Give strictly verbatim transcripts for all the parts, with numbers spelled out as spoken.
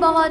बहुत।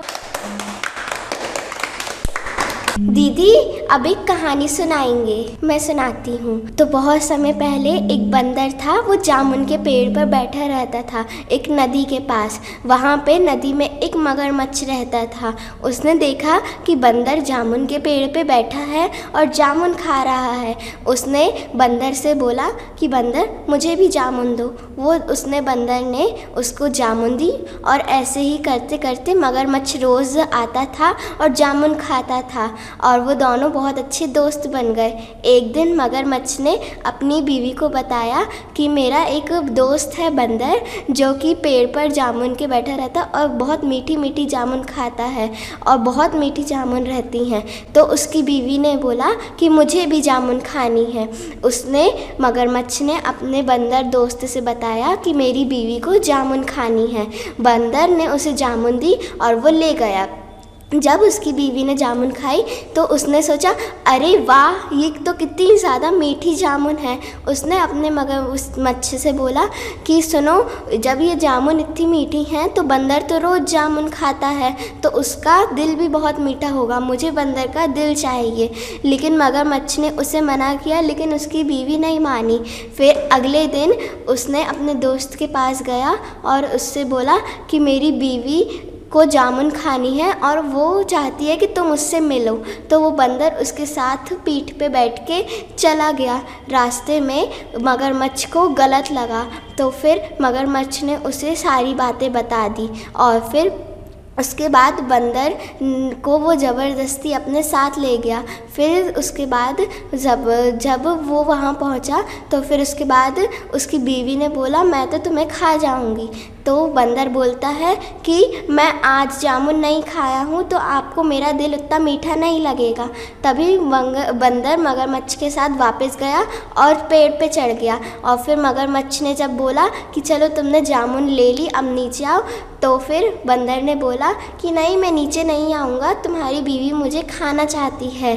दीदी अब एक कहानी सुनाएंगे। मैं सुनाती हूँ। तो बहुत समय पहले एक बंदर था, वो जामुन के पेड़ पर बैठा रहता था एक नदी के पास। वहाँ पे नदी में एक मगरमच्छ रहता था। उसने देखा कि बंदर जामुन के पेड़ पे बैठा है और जामुन खा रहा है। उसने बंदर से बोला कि बंदर मुझे भी जामुन दो। वो उसने बंदर ने उसको जामुन दी और ऐसे ही करते करते मगरमच्छ रोज़ आता था और जामुन खाता था और वो दोनों बहुत अच्छे दोस्त बन गए। एक दिन मगरमच्छ ने अपनी बीवी को बताया कि मेरा एक दोस्त है बंदर, जो कि पेड़ पर जामुन के बैठा रहता और बहुत मीठी मीठी जामुन खाता है और बहुत मीठी जामुन रहती हैं। तो उसकी बीवी ने बोला कि मुझे भी जामुन खानी है। उसने मगरमच्छ ने अपने बंदर दोस्त से बताया कि मेरी बीवी को जामुन खानी है। बंदर ने उसे जामुन दी और वो ले गया। जब उसकी बीवी ने जामुन खाई तो उसने सोचा, अरे वाह, ये तो कितनी ज़्यादा मीठी जामुन है। उसने अपने मगर उस मच्छ से बोला कि सुनो, जब ये जामुन इतनी मीठी हैं तो बंदर तो रोज़ जामुन खाता है, तो उसका दिल भी बहुत मीठा होगा, मुझे बंदर का दिल चाहिए। लेकिन मगरमच्छ ने उसे मना किया, लेकिन उसकी बीवी नहीं मानी। फिर अगले दिन उसने अपने दोस्त के पास गया और उससे बोला कि मेरी बीवी को जामुन खानी है और वो चाहती है कि तुम उससे मिलो। तो वो बंदर उसके साथ पीठ पे बैठ के चला गया। रास्ते में मगरमच्छ को गलत लगा, तो फिर मगरमच्छ ने उसे सारी बातें बता दी और फिर उसके बाद बंदर को वो ज़बरदस्ती अपने साथ ले गया। फिर उसके बाद जब जब वो वहाँ पहुँचा तो फिर उसके बाद उसकी बीवी ने बोला, मैं तो तुम्हें खा जाऊँगी। तो बंदर बोलता है कि मैं आज जामुन नहीं खाया हूँ तो आपको मेरा दिल उतना मीठा नहीं लगेगा। तभी बंदर मगरमच्छ के साथ वापस गया और पेड़ पे चढ़ गया। और फिर मगरमच्छ ने जब बोला कि चलो तुमने जामुन ले ली, अब नीचे आओ, तो फिर बंदर ने बोला कि नहीं, मैं नीचे नहीं आऊँगा, तुम्हारी बीवी मुझे खाना चाहती है।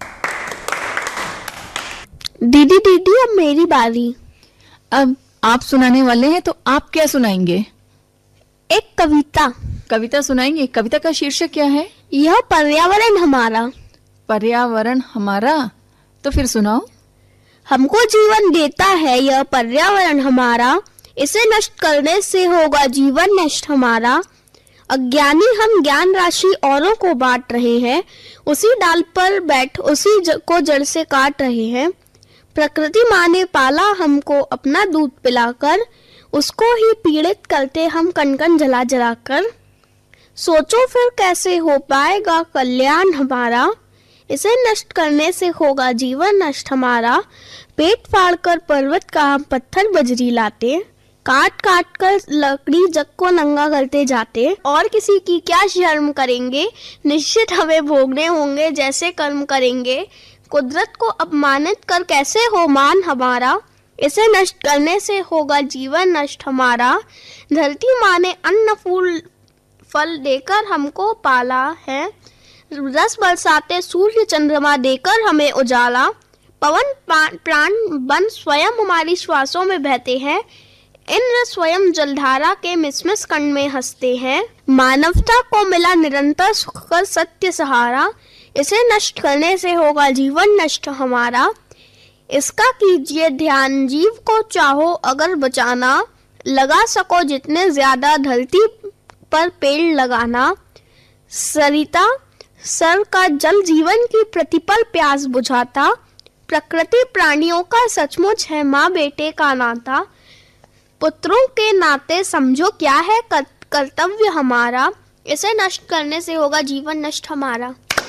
दीदी दीदी अब मेरी बारी। अब आप सुनाने वाले हैं, तो आप क्या सुनाएंगे? एक कविता कविता सुनाएंगे। कविता का शीर्षक क्या है? यह पर्यावरण हमारा। पर्यावरण हमारा, तो फिर सुनाओ। हमको जीवन देता है यह पर्यावरण हमारा, इसे नष्ट करने से होगा जीवन नष्ट हमारा। अज्ञानी हम ज्ञान राशि औरों को बांट रहे हैं, उसी डाल पर बैठ उसी ज, को जड़ से काट रहे हैं। प्रकृति माँ ने पाला हमको अपना दूध पिलाकर, उसको ही पीड़ित करते हम कण कण जला जला कर। सोचो फिर कैसे हो पाएगा कल्याण हमारा, इसे नष्ट करने से होगा जीवन नष्ट हमारा। पेट फाड़ कर पर्वत का हम पत्थर बजरी लाते, काट काट कर लकड़ी जग को नंगा करते जाते। और किसी की क्या शर्म करेंगे, निश्चित हमें भोगने होंगे जैसे कर्म करेंगे। कुदरत को अपमानित कर कैसे हो मान हमारा, इसे नष्ट करने से होगा जीवन नष्ट हमारा। धरती माँ ने अन्न फूल फल देकर हमको पाला है, रस बरसाते सूर्य चंद्रमा देकर हमें उजाला। पवन प्राण बन स्वयं हमारी श्वासों में बहते हैं, इंद्र स्वयं जलधारा के मिसमिस कण में हंसते हैं। मानवता को मिला निरंतर सुख का सत्य सहारा, इसे नष्ट करने से होगा जीवन नष्ट हमारा। इसका कीजिए ध्यान, जीव को चाहो अगर बचाना, लगा सको जितने ज्यादा धरती पर पेड़ लगाना। सरिता सर का जल जीवन की प्रतिपल प्यास बुझाता, प्रकृति प्राणियों का सचमुच है माँ बेटे का नाता। पुत्रों के नाते समझो क्या है कर्तव्य हमारा, इसे नष्ट करने से होगा जीवन नष्ट हमारा।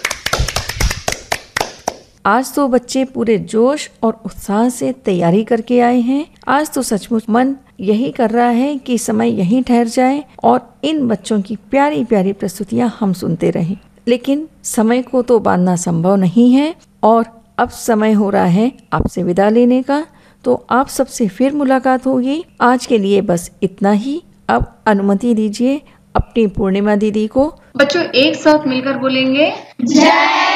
आज तो बच्चे पूरे जोश और उत्साह से तैयारी करके आए हैं। आज तो सचमुच मन यही कर रहा है कि समय यहीं ठहर जाए और इन बच्चों की प्यारी प्यारी प्रस्तुतियां हम सुनते रहें। लेकिन समय को तो बांधना संभव नहीं है और अब समय हो रहा है आपसे विदा लेने का। तो आप सबसे फिर मुलाकात होगी। आज के लिए बस इतना ही। अब अनुमति दीजिए अपनी पूर्णिमा दीदी को। बच्चों एक साथ मिलकर बोलेंगे, जय